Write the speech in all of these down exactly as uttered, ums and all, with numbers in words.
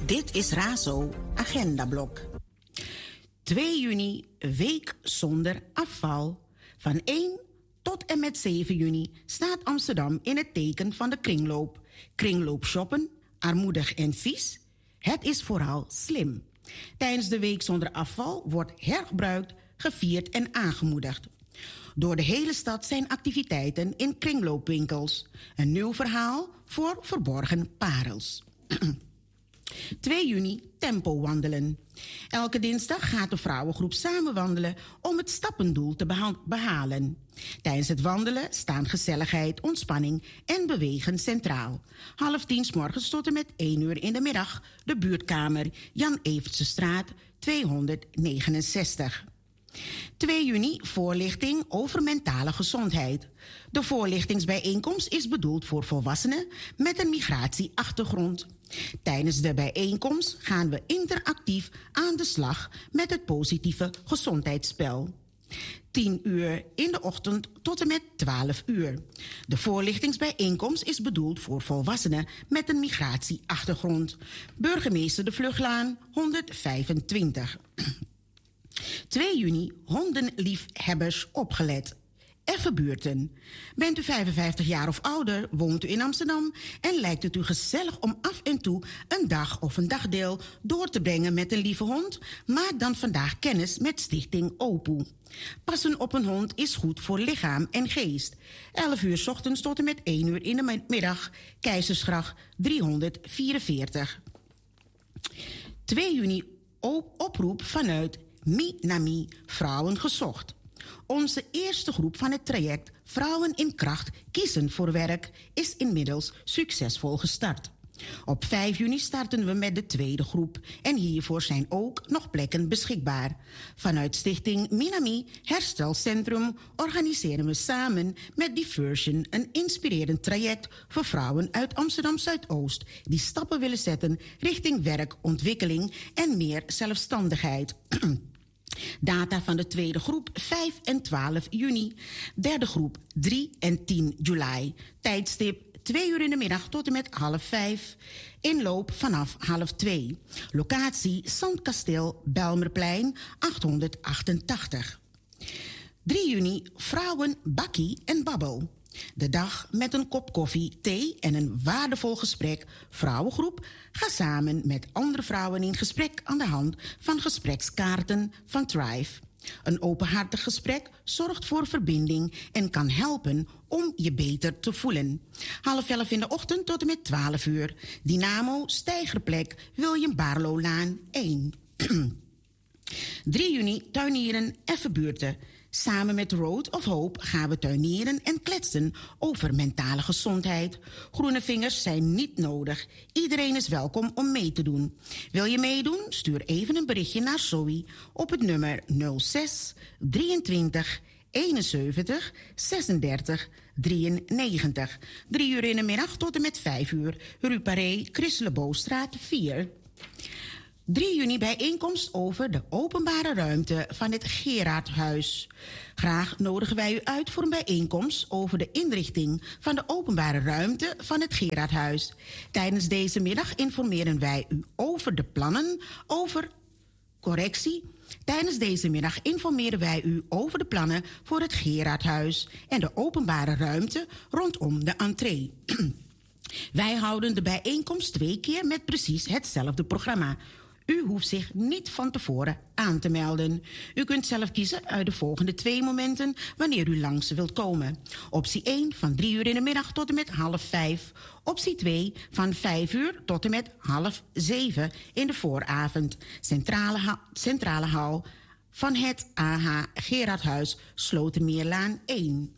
Dit is Razo, agendablok. twee juni, week zonder afval. Van één tot en met zeven juni staat Amsterdam in het teken van de kringloop. Kringloop shoppen, armoedig en vies? Het is vooral slim. Tijdens de week zonder afval wordt hergebruikt, gevierd en aangemoedigd. Door de hele stad zijn activiteiten in kringloopwinkels. Een nieuw verhaal voor verborgen parels. twee juni, tempo wandelen. Elke dinsdag gaat de vrouwengroep samen wandelen om het stappendoel te beha- behalen. Tijdens het wandelen staan gezelligheid, ontspanning en bewegen centraal. Half tien 's morgens tot en met één uur in de middag. De buurtkamer Jan Evertsestraat tweehonderdnegenenzestig. twee juni, voorlichting over mentale gezondheid. De voorlichtingsbijeenkomst is bedoeld voor volwassenen met een migratieachtergrond. Tijdens de bijeenkomst gaan we interactief aan de slag met het positieve gezondheidsspel. tien uur in de ochtend tot en met twaalf uur. De voorlichtingsbijeenkomst is bedoeld voor volwassenen met een migratieachtergrond. Burgemeester de Vluglaan honderdvijfentwintig. twee juni, hondenliefhebbers opgelet. Effe buurten. Bent u vijfenvijftig jaar of ouder, woont u in Amsterdam en lijkt het u gezellig om af en toe een dag of een dagdeel door te brengen met een lieve hond? Maak dan vandaag kennis met Stichting Opoe. Passen op een hond is goed voor lichaam en geest. elf uur 's ochtends tot en met één uur in de middag. Keizersgracht driehonderdvierenveertig. twee juni, oproep vanuit Minami, Vrouwen Gezocht. Onze eerste groep van het traject Vrouwen in Kracht kiezen voor werk is inmiddels succesvol gestart. Op vijf juni starten we met de tweede groep en hiervoor zijn ook nog plekken beschikbaar. Vanuit Stichting Minami Herstelcentrum organiseren we samen met Diversion een inspirerend traject voor vrouwen uit Amsterdam Zuidoost die stappen willen zetten richting werk, ontwikkeling en meer zelfstandigheid. Data van de tweede groep vijf en twaalf juni. Derde groep drie en tien juli. Tijdstip twee uur in de middag tot en met half vijf. Inloop vanaf half twee. Locatie Zandkasteel Belmerplein achthonderdachtentachtig. drie juni, vrouwen, bakkie en babbel. De dag met een kop koffie, thee en een waardevol gesprek. Vrouwengroep, ga samen met andere vrouwen in gesprek aan de hand van gesprekskaarten van Thrive. Een openhartig gesprek zorgt voor verbinding en kan helpen om je beter te voelen. Half elf in de ochtend tot en met twaalf uur. Dynamo, Steigerplek, William Barlowlaan één. drie juni, tuinieren, effe buurten. Samen met Road of Hope gaan we tuinieren en kletsen over mentale gezondheid. Groene vingers zijn niet nodig. Iedereen is welkom om mee te doen. Wil je meedoen? Stuur even een berichtje naar Zoe op het nummer nul zes drieëntwintig eenenzeventig zesendertig drieënnegentig. Drie uur in de middag tot en met vijf uur. Rue Paré, Christelebostraat vier. drie juni bijeenkomst over de openbare ruimte van het Gerardhuis. Graag nodigen wij u uit voor een bijeenkomst over de inrichting van de openbare ruimte van het Gerardhuis. Tijdens deze middag informeren wij u over de plannen over correctie. Tijdens deze middag informeren wij u over de plannen voor het Gerardhuis en de openbare ruimte rondom de entree. Wij houden de bijeenkomst twee keer met precies hetzelfde programma. U hoeft zich niet van tevoren aan te melden. U kunt zelf kiezen uit de volgende twee momenten wanneer u langs wilt komen. Optie één van drie uur in de middag tot en met half vijf. Optie twee van vijf uur tot en met half zeven in de vooravond. Centrale, ha- centrale hal van het A H Gerardhuis, Slotermeerlaan één.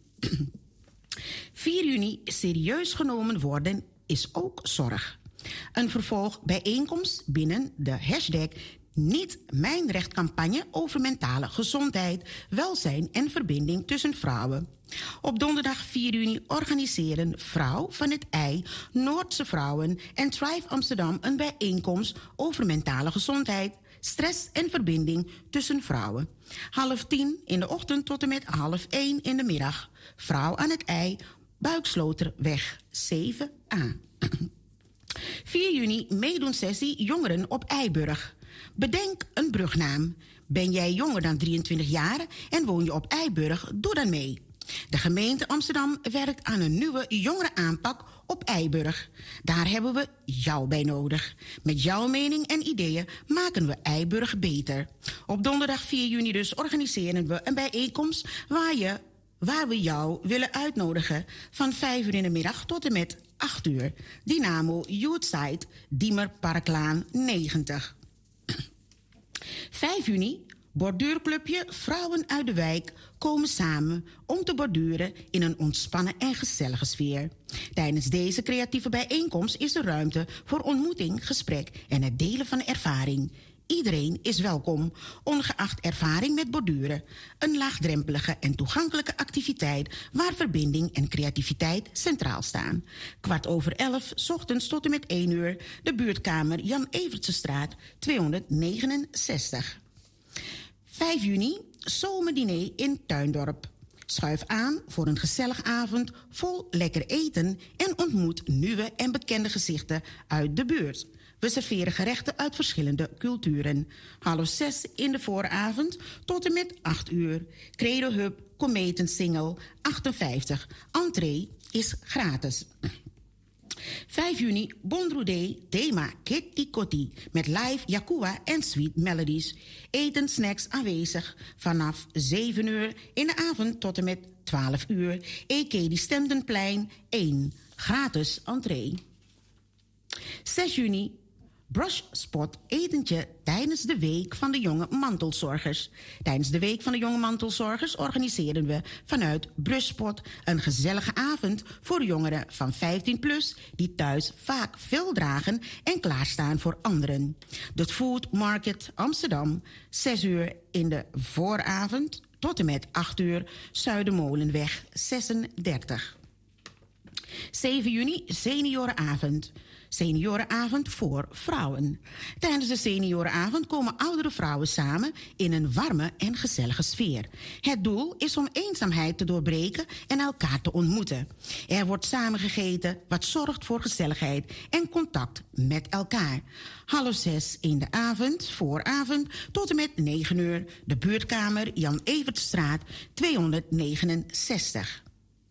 vier juni, serieus genomen worden is ook zorg. Een vervolgbijeenkomst binnen de hashtag Niet Mijn Recht campagne over mentale gezondheid, welzijn en verbinding tussen vrouwen. Op donderdag vier juni organiseren Vrouw van het Ei, Noordse Vrouwen en Thrive Amsterdam een bijeenkomst over mentale gezondheid, stress en verbinding tussen vrouwen. Half tien in de ochtend tot en met half één in de middag. Vrouw aan het Ei, Buiksloterweg zeven A. vier juni meedoensessie Jongeren op Eiburg. Bedenk een brugnaam. Ben jij jonger dan drieëntwintig jaar en woon je op Eiburg? Doe dan mee. De gemeente Amsterdam werkt aan een nieuwe jongerenaanpak op Eiburg. Daar hebben we jou bij nodig. Met jouw mening en ideeën maken we Eiburg beter. Op donderdag vier juni dus organiseren we een bijeenkomst waar, je, waar we jou willen uitnodigen. Van vijf uur in de middag tot en met acht uur. Dynamo Youthside, Diemer Parklaan negentig. vijf juni, borduurclubje Vrouwen uit de Wijk komen samen om te borduren in een ontspannen en gezellige sfeer. Tijdens deze creatieve bijeenkomst is er ruimte voor ontmoeting, gesprek en het delen van ervaring. Iedereen is welkom, ongeacht ervaring met borduren. Een laagdrempelige en toegankelijke activiteit waar verbinding en creativiteit centraal staan. Kwart over elf, 's ochtends tot en met één uur, de buurtkamer Jan Evertsestraat tweehonderdnegenenzestig. vijf juni, zomerdiner in Tuindorp. Schuif aan voor een gezellig avond vol lekker eten en ontmoet nieuwe en bekende gezichten uit de buurt. We serveren gerechten uit verschillende culturen. Half zes in de vooravond tot en met acht uur. Credo Hub, Kometensingel achtenvijftig. Entree is gratis. vijf juni, Bondroedé, thema Kitty Kotti. Met live Yakua en Sweet Melodies. Eten, snacks aanwezig vanaf zeven uur in de avond tot en met twaalf uur. E K die Stemdenplein één. Gratis entree. zes juni, Brush Spot etentje tijdens de Week van de Jonge Mantelzorgers. Tijdens de Week van de Jonge Mantelzorgers organiseren we vanuit Brush Spot een gezellige avond voor jongeren van vijftien plus die thuis vaak veel dragen en klaarstaan voor anderen. De Food Market Amsterdam, zes uur in de vooravond tot en met acht uur, Zuidermolenweg zesendertig. zeven juni, seniorenavond. Seniorenavond voor vrouwen. Tijdens de seniorenavond komen oudere vrouwen samen in een warme en gezellige sfeer. Het doel is om eenzaamheid te doorbreken en elkaar te ontmoeten. Er wordt samen gegeten wat zorgt voor gezelligheid en contact met elkaar. Half zes in de avond, vooravond, tot en met negen uur. De buurtkamer Jan Evertstraat tweehonderdnegenenzestig.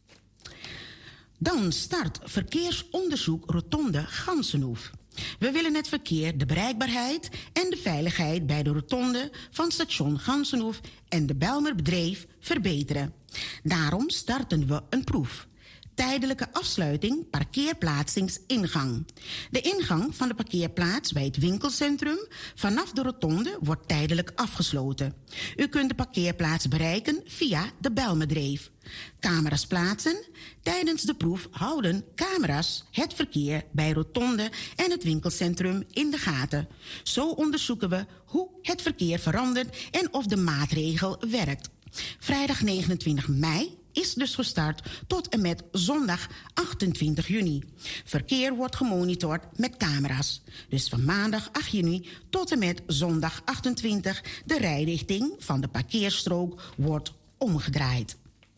Dan start verkeersonderzoek Rotonde Gansenhoef. We willen het verkeer, de bereikbaarheid en de veiligheid bij de rotonde van station Gansenhoef en de Bijlmerbedrijf verbeteren. Daarom starten we een proef. Tijdelijke afsluiting parkeerplaatsingsingang. De ingang van de parkeerplaats bij het winkelcentrum vanaf de rotonde wordt tijdelijk afgesloten. U kunt de parkeerplaats bereiken via de Bijlmerdreef. Camera's plaatsen. Tijdens de proef houden camera's het verkeer bij rotonde en het winkelcentrum in de gaten. Zo onderzoeken we hoe het verkeer verandert en of de maatregel werkt. Vrijdag negenentwintig mei is dus gestart tot en met zondag achtentwintig juni. Verkeer wordt gemonitord met camera's. Dus van maandag acht juni tot en met zondag achtentwintig... de rijrichting van de parkeerstrook wordt omgedraaid.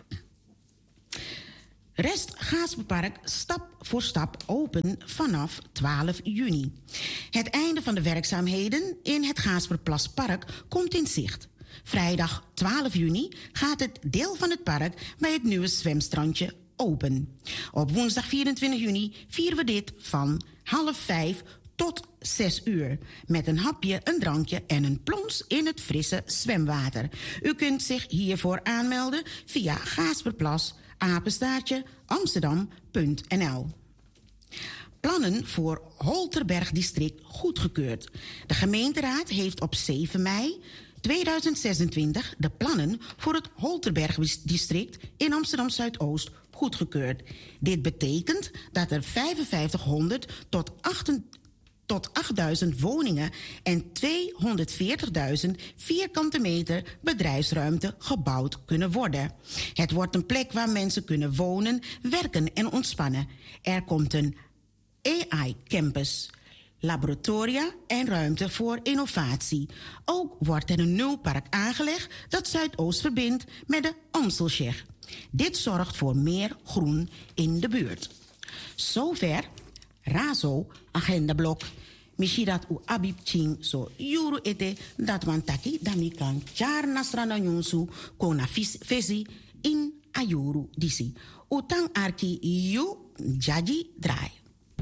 Rest Gaaspelpark stap voor stap open vanaf twaalf juni. Het einde van de werkzaamheden in het Gaaspelplaspark komt in zicht. Vrijdag twaalf juni gaat het deel van het park bij het nieuwe zwemstrandje open. Op woensdag vierentwintig juni vieren we dit van half vijf tot zes uur. Met een hapje, een drankje en een plons in het frisse zwemwater. U kunt zich hiervoor aanmelden via Gaaspelplas, apenstaartje, amsterdam punt n l. Plannen voor Holterberg-district goedgekeurd. De gemeenteraad heeft op zeven mei tweeduizend zesentwintig de plannen voor het Holterberg-district in Amsterdam-Zuidoost goedgekeurd. Dit betekent dat er vijfenvijftighonderd tot achtduizend woningen en tweehonderdveertigduizend vierkante meter bedrijfsruimte gebouwd kunnen worden. Het wordt een plek waar mensen kunnen wonen, werken en ontspannen. Er komt een A I-campus, laboratoria en ruimte voor innovatie. Ook wordt er een nieuw park aangelegd dat Zuidoost verbindt met de Amstelweg. Dit zorgt voor meer groen in de buurt. Zover Razo, agendablok. Mishirat u abib ching so yuru ete dat wan taki dami kan char nasrana nyonsu kona fesi in ayuru disi. Utang arki yu jaji draai.